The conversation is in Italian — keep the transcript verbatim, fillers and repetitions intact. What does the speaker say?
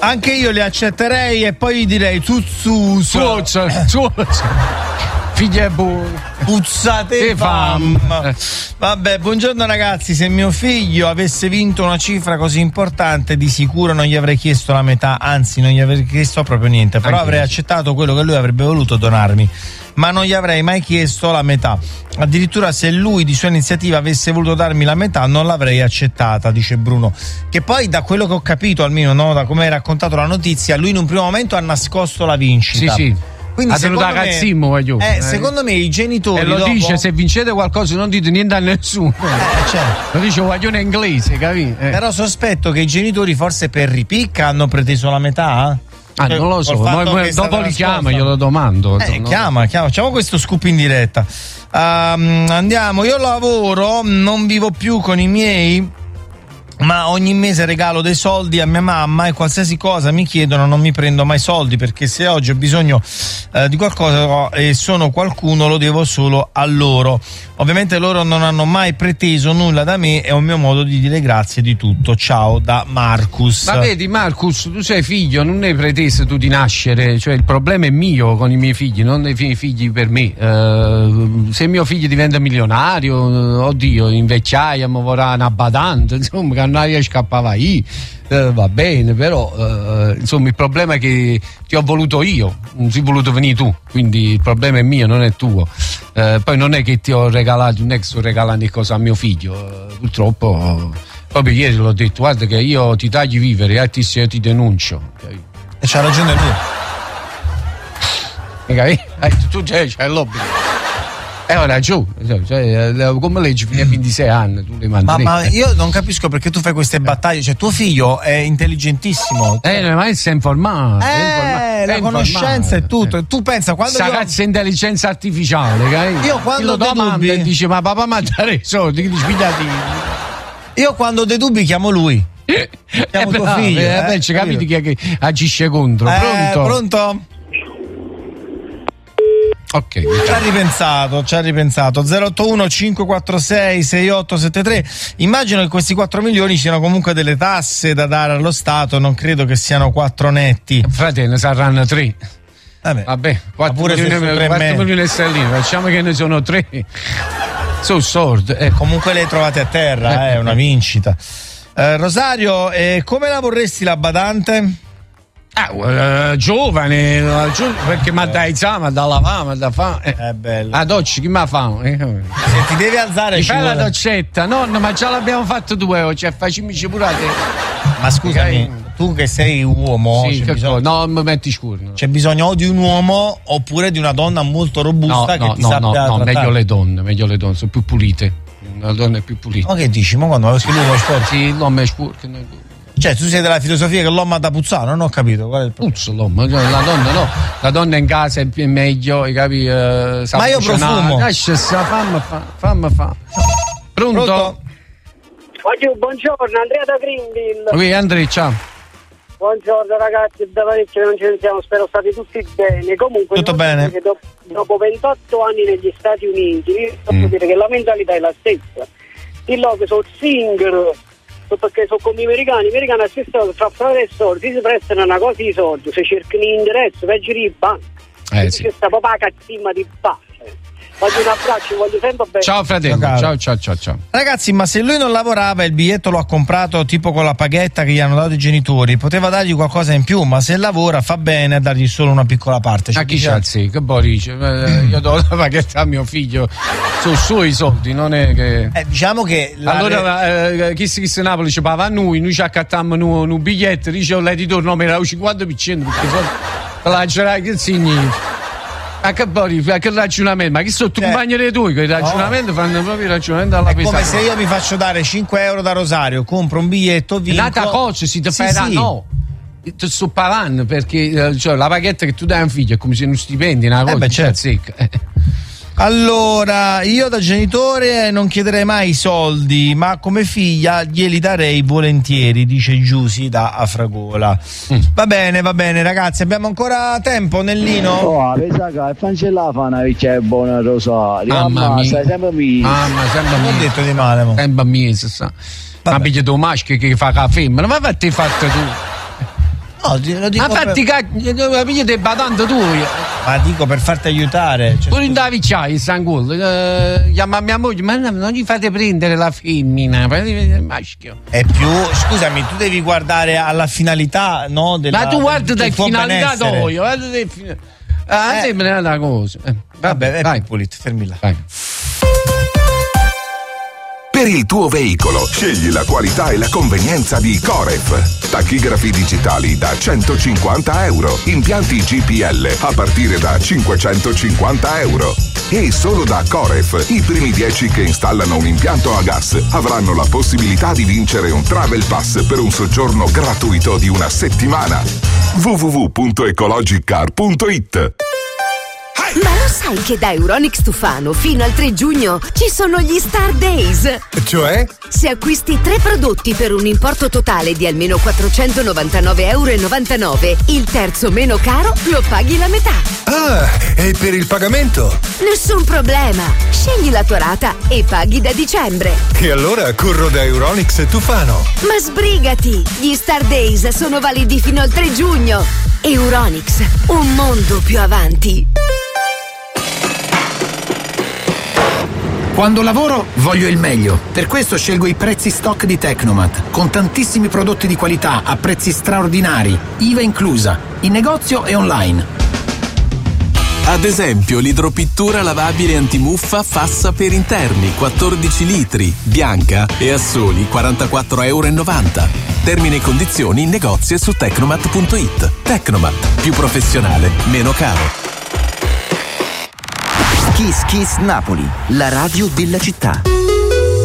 Anche io li accetterei e poi gli direi Zuzzu, Suocia, suocia. Figlia buona, puzzate fam. Vabbè, buongiorno ragazzi, se mio figlio avesse vinto una cifra così importante di sicuro non gli avrei chiesto la metà, anzi non gli avrei chiesto proprio niente, però Anche avrei così. accettato quello che lui avrebbe voluto donarmi, ma non gli avrei mai chiesto la metà. Addirittura se lui di sua iniziativa avesse voluto darmi la metà non l'avrei accettata, dice Bruno, che poi da quello che ho capito, almeno no, da come hai raccontato la notizia, lui in un primo momento ha nascosto la vincita. Sì, sì. Quindi ha tenuto a secondo me, cazzimmo, voglio. eh, secondo me i genitori e lo dopo... dice, se vincete qualcosa non dite niente a nessuno. Eh, certo. Lo dice un guaglione inglese, capito? Eh. Però sospetto che i genitori forse per ripicca hanno preteso la metà. Ah, non lo so, Col fatto noi, che è dopo stata li chiama, nascosta. glielo domando. Eh, no? chiama, chiama, facciamo questo scoop in diretta. Um, andiamo, io lavoro, non vivo più con i miei, ma ogni mese regalo dei soldi a mia mamma e qualsiasi cosa mi chiedono non mi prendo mai soldi, perché se oggi ho bisogno eh, di qualcosa e sono qualcuno lo devo solo a loro. Ovviamente loro non hanno mai preteso nulla da me, è un mio modo di dire grazie di tutto. Ciao da Marcus. Ma vedi Marcus, tu sei figlio, non hai preteso tu di nascere, cioè il problema è mio con i miei figli, non dei miei figli per me. Uh, se mio figlio diventa milionario, oddio, in vecchiaia mi vorrà una badante, insomma, che non riesco a scapare io. Uh, va bene, però uh, insomma il problema è che ti ho voluto io, non sei voluto venire tu, quindi il problema è mio, non è tuo. Uh, poi non è che ti ho regalato, non è che sto regalando cosa a mio figlio, uh, purtroppo uh, proprio ieri l'ho detto, guarda che io ti taglio vivere, eh, ti, se ti denuncio. E c'ha ragione lui. Okay? Eh, tu c'hai, c'hai l'obbligo. E ora giù, cioè, come leggi fino a ventisei anni tu li mandi. Ma, ma io non capisco perché tu fai queste battaglie, cioè tuo figlio è intelligentissimo. Eh, ma si è informato. Eh, è informato, la è conoscenza è tutto. Eh. Tu pensa quando Sta io... cazzo intelligenza artificiale, che io quando lo domanda dubbi... e dice ma papà mi dare i soldi, che dici figliati. Io quando ho dei dubbi chiamo lui. Chiamo eh, tuo bravo, figlio. Eh, Eh, beh, ci capiti chi è che agisce contro. Eh, Pronto? Pronto? Ok. Ci ha ripensato, ci ha ripensato. zero otto uno cinque quattro sei sei otto sette tre. Immagino che questi quattro milioni siano comunque delle tasse da dare allo Stato, non credo che siano quattro netti. Fratello, saranno tre. Vabbè, Vabbè, quattro milioni, milioni, quattro milioni e sterline, facciamo che ne sono tre. Sono sordi. Eh. Comunque le trovate a terra, è eh, una vincita. Eh, Rosario, eh, come la vorresti la badante? Ah, uh, giovane, uh, giov- perché mi dà esame, da lavare, da fare. È bello. La doccia, chi mi fa? Eh? Se ti devi alzare, Mi ci fai la vuole... doccetta, nonno, ma già l'abbiamo fatto due oggi, facciamoci pure a te. Ma scusami, tu che sei uomo, Sì, c'è, che bisogno... no, mi metti scuro. No. c'è bisogno o di un uomo oppure di una donna molto robusta No, no, che ti no, sappia no, no, trattare. meglio le donne, meglio le donne, sono più pulite. Una donna è più pulita. Ma che dici? Ma quando si lui sport? Sì, l'uomo è sporco. No. Cioè, tu sei della filosofia che l'uomo ha da puzzare, non ho capito. Qual è il problema? Puzzo l'uomo, la donna no, la donna in casa è meglio, capi? Eh, Ma io profumo. Lascia, fammi fa, fammi fa. Pronto? Pronto? Oggi, buongiorno, Andrea da Greenville. Oui, Andrea, ciao. Buongiorno ragazzi, da parecchio non ci sentiamo, spero state tutti bene. Comunque, Tutto bene. Che dopo, dopo ventotto anni negli Stati Uniti, io posso Mm. dire che la mentalità è la stessa. Il loro sono single, perché sono come gli americani, gli americani a stesso tra fare soldi, si prestano una cosa di soldi, se cercano interesse, peggio di banca. Eh, sì. C'è sta proprio la cazzimma di base. Voglio un abbraccio, voglio sempre bene. Ciao fratello, Ciao, ciao ciao ciao ciao. Ragazzi, ma se lui non lavorava e il biglietto lo ha comprato tipo con la paghetta che gli hanno dato i genitori, poteva dargli qualcosa in più, ma se lavora fa bene a dargli solo una piccola parte. Ma chi c'ha il sì? Che poi dice? Eh, io do la paghetta a mio figlio, sono suoi soldi, non è che... Eh, diciamo che... La Allora, eh, chi si chi Napoli ci pava a noi, noi ci accattammo un biglietto, dice lei ti torna, era il cinquanta per cento, perché sono... La c'era che significa? Ma che poi, che ragionamento? Ma chi sono tu Cioè, compagni dei tuoi? Che i ragionamenti no. fanno proprio il ragionamento alla è pesata. come se io mi faccio dare cinque euro da Rosario, compro un biglietto, vinco... Nata cosa si ti sì, farà, sì. no. Ti sto parlando perché cioè, la paghetta che tu dai a un figlio è come se non stipendi una cosa, Eh beh, certo. secca. Allora, io da genitore non chiederei mai i soldi, ma come figlia glieli darei volentieri, dice Giusy da Afragola. Mm. Va bene, va bene ragazzi, abbiamo ancora tempo, Nellino? Oh, pensa che fancella fa una vecchia e buona Rosario. Mamma mia. Stai sempre mia. Mamma, sempre Non ho mia. detto di male, mo. Sempre mia, sa. Ma pigliato un maschio che fa la femmina, ma fatti fatto tu. No, lo dico Ma fatti per... cacchio, pigli dei batanti tu. Ma dico per farti aiutare. Cioè, pure in Davicciai, il sanguolo. Eh, chiama mia moglie, ma non gli fate prendere la femmina, prendete il maschio. È più, scusami, tu devi guardare alla finalità, no? Della, ma tu guarda del dal finalità benessere. toio, guarda del fin- ah, Eh. sembra una cosa. Eh, Vabbè, è vai. più pulito, fermi là. Vai. Per il tuo veicolo, scegli la qualità e la convenienza di Coref. Tachigrafi digitali da centocinquanta euro. Impianti G P L a partire da cinquecentocinquanta euro. E solo da Coref, i primi dieci che installano un impianto a gas avranno la possibilità di vincere un Travel Pass per un soggiorno gratuito di una settimana. w w w punto ecologicar punto it. Ma lo sai che da Euronics Tufano fino al tre giugno ci sono gli Star Days? Cioè? Se acquisti tre prodotti per un importo totale di almeno quattrocentonovantanove e novantanove euro, il terzo meno caro lo paghi la metà. Ah, e per il pagamento? Nessun problema. Scegli la tua rata e paghi da dicembre. E allora corro da Euronics Tufano. Ma sbrigati! Gli Star Days sono validi fino al tre giugno. Euronics, un mondo più avanti. Quando lavoro voglio il meglio, per questo scelgo i prezzi stock di Tecnomat, con tantissimi prodotti di qualità a prezzi straordinari, I V A inclusa, in negozio e online. Ad esempio l'idropittura lavabile antimuffa Fassa per interni, quattordici litri, bianca e a soli quarantaquattro e novanta euro. Termini e condizioni in negozio e su tecnomat punto it. Tecnomat, più professionale, meno caro. Kiss Kiss Napoli, la radio della città.